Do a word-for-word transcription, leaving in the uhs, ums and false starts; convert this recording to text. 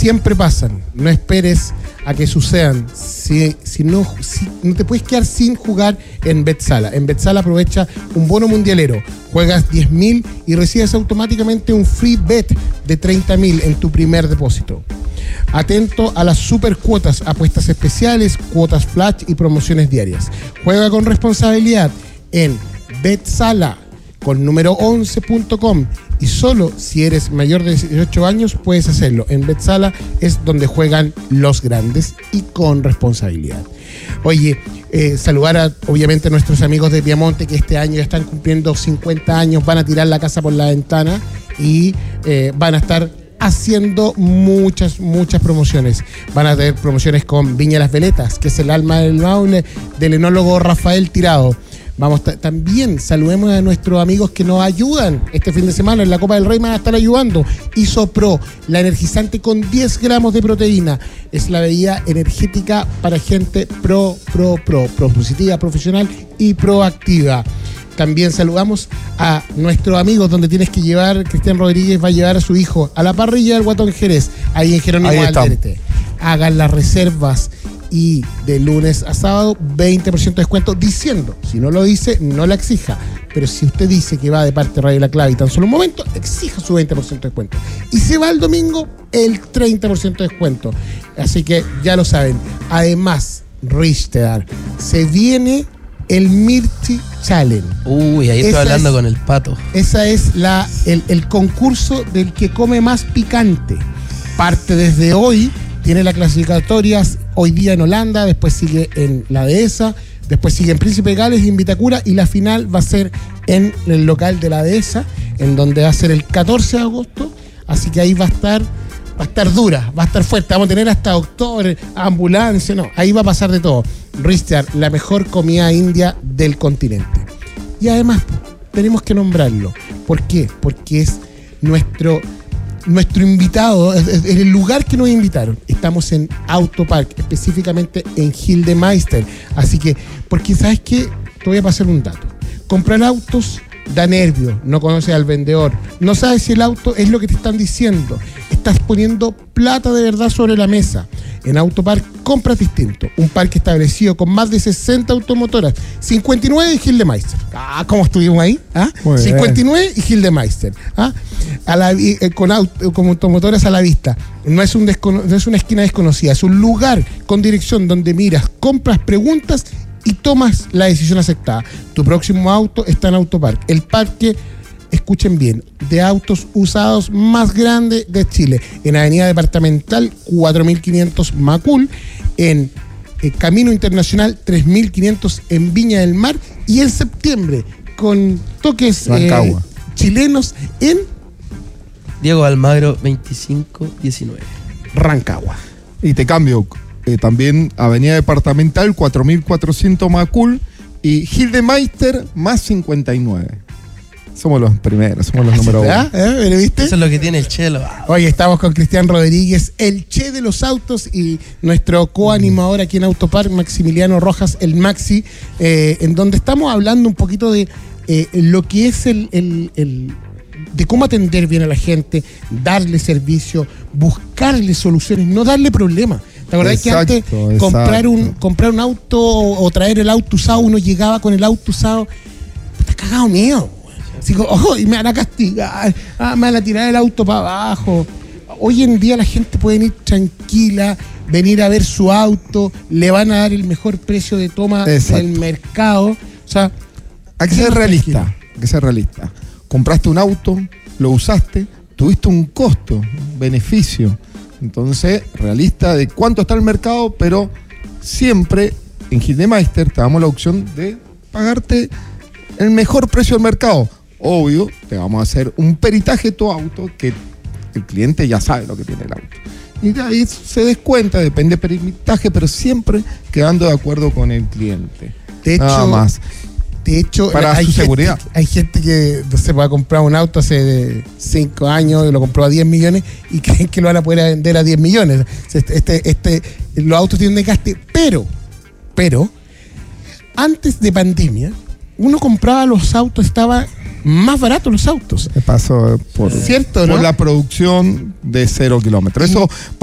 siempre pasan. No esperes a que sucedan. Si, si, no, si no te puedes quedar sin jugar en Betsala. En Betsala aprovecha un bono mundialero. Juegas diez mil y recibes automáticamente un free bet de treinta mil en tu primer depósito. Atento a las super cuotas, apuestas especiales, cuotas flash y promociones diarias. Juega con responsabilidad en Betsala con número once punto com y solo si eres mayor de dieciocho años puedes hacerlo. En Betsala es donde juegan los grandes y con responsabilidad. Oye, eh, saludar a obviamente a nuestros amigos de Piamonte que este año ya están cumpliendo cincuenta años, van a tirar la casa por la ventana y eh, van a estar haciendo muchas, muchas promociones. Van a tener promociones con Viña Las Veletas, que es el alma del Maule, del enólogo Rafael Tirado. Vamos, t- también saludemos a nuestros amigos que nos ayudan este fin de semana en la Copa del Rey, van a estar ayudando. Isopro, la energizante con diez gramos de proteína. Es la bebida energética para gente pro, pro, pro, propositiva, profesional y proactiva. También saludamos a nuestros amigos donde tienes que llevar, Cristian Rodríguez va a llevar a su hijo a la parrilla del Guatón Jerez, ahí en Jerónimo Alderete. Hagan las reservas y de lunes a sábado veinte por ciento de descuento diciendo, si no lo dice, no la exija. Pero si usted dice que va de parte de Radio La Clave y tan solo un momento, exija su veinte por ciento de descuento. Y si va el domingo, el treinta por ciento de descuento. Así que ya lo saben. Además, Richter, se viene el Mirchi Challenge. Uy, ahí estoy hablando es, con el Pato. Esa es la, el, el concurso del que come más picante. Parte desde hoy, tiene las clasificatorias hoy día en Holanda, después sigue en la Dehesa, después sigue en Príncipe Gales y en Vitacura, y la final va a ser en el local de la Dehesa, en donde va a ser el catorce de agosto, así que ahí va a estar, va a estar dura, va a estar fuerte, vamos a tener hasta doctores, ambulancia, no, ahí va a pasar de todo. Richard, la mejor comida india del continente. Y además, tenemos que nombrarlo. ¿Por qué? Porque es nuestro, nuestro invitado, es, es el lugar que nos invitaron. Estamos en Autopark, específicamente en Gildemeister. Así que, porque ¿sabes qué? Te voy a pasar un dato. Comprar autos da nervio, no conoces al vendedor, no sabes si el auto es lo que te están diciendo. Estás poniendo plata de verdad sobre la mesa. En Autopark compras distinto. Un parque establecido con más de sesenta automotoras. cincuenta y nueve y Gildemeister. Ah, ¿cómo estuvimos ahí? ¿Ah? cincuenta y nueve y Gildemeister. ¿Ah? A la, eh, con, auto, con automotoras a la vista. No es, un descono, no es una esquina desconocida. Es un lugar con dirección donde miras, compras, preguntas y tomas la decisión aceptada. Tu próximo auto está en Autopark. El parque, escuchen bien, de autos usados más grande de Chile. En Avenida Departamental cuatro mil quinientos Macul, en eh, Camino Internacional tres mil quinientos en Viña del Mar, y en septiembre con toques eh, chilenos en Diego Almagro veinticinco diecinueve Rancagua. Y te cambio, eh, también Avenida Departamental cuatro mil cuatrocientos Macul y Gildemeister más cincuenta y nueve. Somos los primeros, somos los número uno. ¿Eh? ¿Me viste? Eso es lo que tiene el Chelo. Hoy estamos con Cristian Rodríguez, el Che de los autos, y nuestro coanimador aquí en Autopark, Maximiliano Rojas, el Maxi, eh, en donde estamos hablando un poquito de eh, lo que es el, el, el de cómo atender bien a la gente, darle servicio, buscarle soluciones, no darle problemas. ¿Te acordás que antes exacto. comprar un comprar un auto o traer el auto usado, uno llegaba con el auto usado, está cagado miedo? Así, oh, y me van a castigar, ah, me van a tirar el auto para abajo. Hoy en día la gente puede venir tranquila, venir a ver su auto, le van a dar el mejor precio de toma exacto. del mercado. O sea, hay que ser realista, hay que ser realista. Compraste un auto, lo usaste, tuviste un costo, un beneficio. Entonces, realista de cuánto está el mercado, pero siempre en Gildemeister te damos la opción de pagarte el mejor precio del mercado. Obvio, te vamos a hacer un peritaje de tu auto que el cliente ya sabe lo que tiene el auto. Y de ahí se descuenta, depende del peritaje, pero siempre quedando de acuerdo con el cliente. De hecho, nada más. De hecho, para hay su gente, seguridad. Hay gente que no se va a comprar un auto hace cinco años, lo compró a diez millones y creen que lo van a poder vender a diez millones. Este, este, este, los autos tienen desgaste, pero, pero, antes de pandemia, uno compraba los autos, estaba más baratos los autos. Me pasó por, ¿cierto, por no? la producción de cero kilómetros. Eso